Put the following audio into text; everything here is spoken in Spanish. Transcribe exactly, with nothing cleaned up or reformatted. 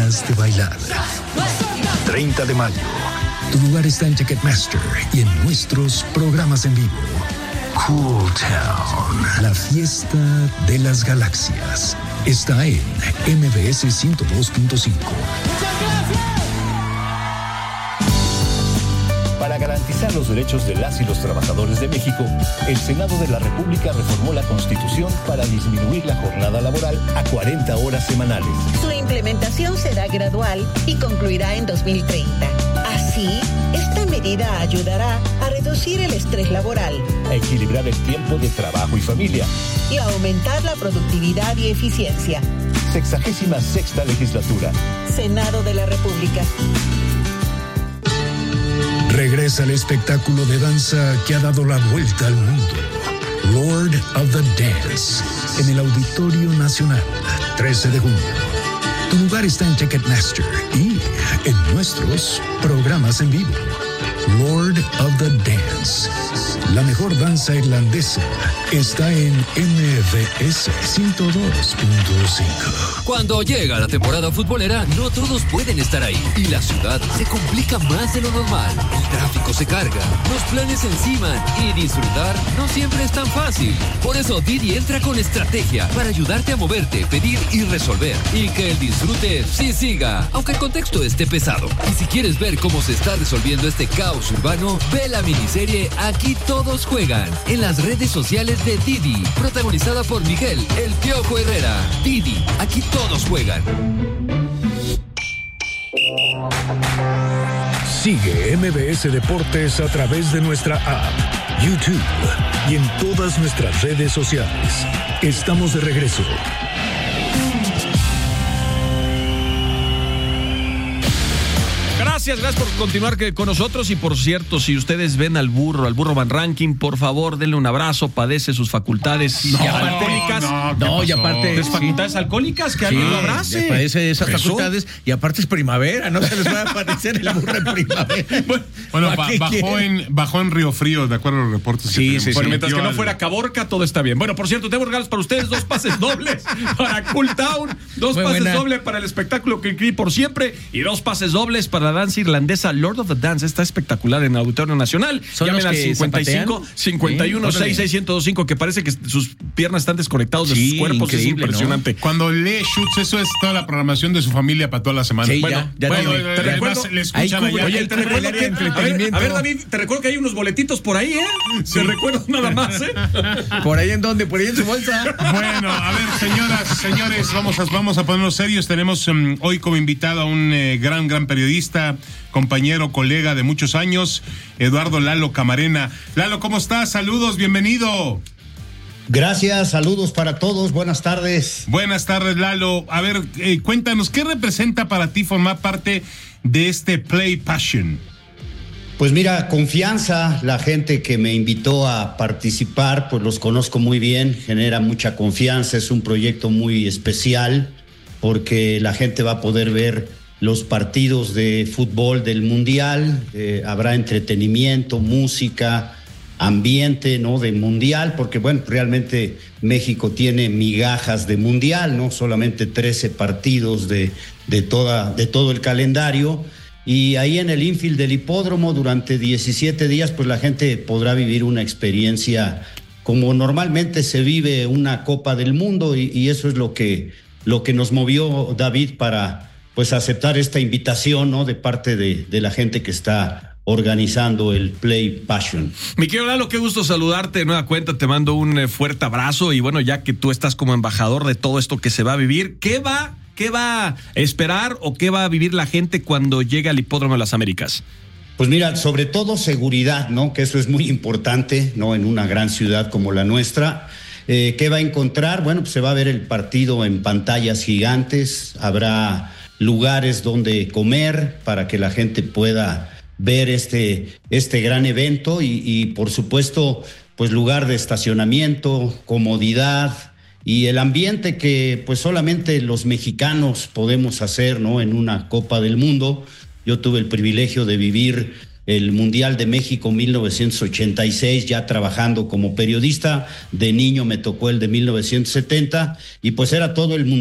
ganas de bailar. treinta de mayo. Tu lugar está en Ticketmaster y en nuestros programas en vivo. Cool Town, la fiesta de las galaxias, está en M B S ciento dos punto cinco. Para garantizar los derechos de las y los trabajadores de México, el Senado de la República reformó la Constitución para disminuir la jornada laboral a cuarenta horas semanales. Su implementación será gradual y concluirá en dos mil treinta. Así, esta medida ayudará a reducir el estrés laboral, a equilibrar el tiempo de trabajo y familia y a aumentar la productividad y eficiencia. Sexagésima sexta legislatura. Senado de la República. Regresa el espectáculo de danza que ha dado la vuelta al mundo. Lord of the Dance, en el Auditorio Nacional, trece de junio. Tu lugar está en Ticketmaster y en nuestros programas en vivo. Lord of the Dance, la mejor danza irlandesa, está en M V S ciento dos punto cinco. Cuando llega la temporada futbolera, no todos pueden estar ahí y la ciudad se complica más de lo normal. El tráfico se carga, los planes se enciman y disfrutar no siempre es tan fácil. Por eso Didi entra con estrategia para ayudarte a moverte, pedir y resolver, y que el disfrute sí siga, aunque el contexto esté pesado. Y si quieres ver cómo se está resolviendo este caos urbano, ve la miniserie Aquí Todos Juegan en las redes sociales de Didi, protagonizada por Miguel El Piojo Herrera. Didi, aquí todos juegan. Sigue M B S Deportes a través de nuestra app, YouTube y en todas nuestras redes sociales. Estamos de regreso. Gracias, gracias por continuar con nosotros. Y por cierto, si ustedes ven al burro, al burro Van Ranking, por favor, denle un abrazo, padece sus facultades no, alcohólicas. No, no, y aparte... ¿Las facultades sí. alcohólicas? Que alguien sí, lo abrace. Padece esas ¿Eso? facultades y aparte es primavera, no se les va a aparecer el burro en primavera. Bueno, bueno ba- bajó, en, bajó en Río Frío, de acuerdo a los reportes. Sí, que sí, sí. Mientras que no al... fuera Caborca, todo está bien. Bueno, por cierto, tengo regalos para ustedes, dos pases dobles para Cool Town, dos Muy pases buena. dobles para el espectáculo Cricri por siempre y dos pases dobles para la danza irlandesa Lord of the Dance. Está espectacular en el Auditorio Nacional. Llamen al cincuenta y cinco, cincuenta y uno, sesenta y seis, ciento cinco, que parece que sus piernas están desconectadas de sí, sus cuerpos. Es impresionante. ¿No? Cuando lee Schutz, eso es toda la programación de su familia para toda la semana. Sí, bueno, ya, ya bueno, tiene. te recuerdo, le escuchan allá. Oye, te recuerdo que, a, ver, a ver, David, te recuerdo que hay unos boletitos por ahí, ¿eh? Sí. Te recuerdo nada más, ¿eh? ¿Por ahí en dónde? ¿Por ahí en su bolsa? Bueno, a ver, señoras, señores, vamos a, vamos a ponernos serios. Tenemos um, hoy como invitado a un eh, gran, gran periodista, compañero, colega de muchos años, Eduardo Lalo Camarena. Lalo, ¿cómo estás? Saludos, bienvenido. Gracias, saludos para todos, buenas tardes. Buenas tardes, Lalo. A ver, eh, cuéntanos, ¿qué representa para ti formar parte de este Play Passion? Pues mira, confianza, la gente que me invitó a participar, pues los conozco muy bien, genera mucha confianza, es un proyecto muy especial porque la gente va a poder ver los partidos de fútbol del Mundial, eh, habrá entretenimiento, música, ambiente, ¿no? De Mundial, porque bueno, realmente México tiene migajas de Mundial, no solamente trece partidos de, de, toda, de todo el calendario. Y ahí en el infield del hipódromo durante diecisiete días, pues la gente podrá vivir una experiencia como normalmente se vive una Copa del Mundo y, y eso es lo que, lo que nos movió, David, para pues aceptar esta invitación, ¿no? De parte de, de la gente que está organizando el Play Passion. Mi querido Lalo, qué gusto saludarte de nueva cuenta, te mando un fuerte abrazo y bueno, ya que tú estás como embajador de todo esto que se va a vivir, ¿qué va ¿Qué va a esperar o qué va a vivir la gente cuando llegue al Hipódromo de las Américas? Pues mira, sobre todo seguridad, ¿no? Que eso es muy importante, ¿no? En una gran ciudad como la nuestra. Eh, ¿Qué va a encontrar? Bueno, pues se va a ver el partido en pantallas gigantes, habrá lugares donde comer para que la gente pueda ver este, este gran evento y, y por supuesto, pues lugar de estacionamiento, comodidad, y el ambiente que pues solamente los mexicanos podemos hacer, ¿no? En una Copa del Mundo. Yo tuve el privilegio de vivir el Mundial de México mil novecientos ochenta y seis, ya trabajando como periodista. De niño me tocó el de mil novecientos setenta y pues era todo el mundo.